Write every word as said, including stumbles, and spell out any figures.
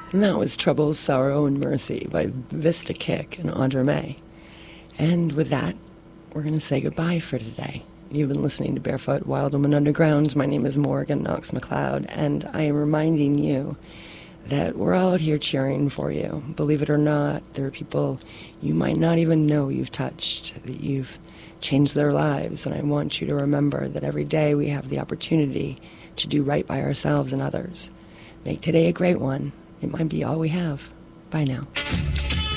And that was Trouble, Sorrow, and Mercy by Vista Kick and Audra May. And with that, we're going to say goodbye for today. You've been listening to Barefoot Wild Woman Underground. My name is Morgan Knox McLeod, and I am reminding you that we're all out here cheering for you. Believe it or not, there are people you might not even know you've touched, that you've changed their lives, and I want you to remember that every day we have the opportunity to do right by ourselves and others. Make today a great one. It might be all we have. Bye now.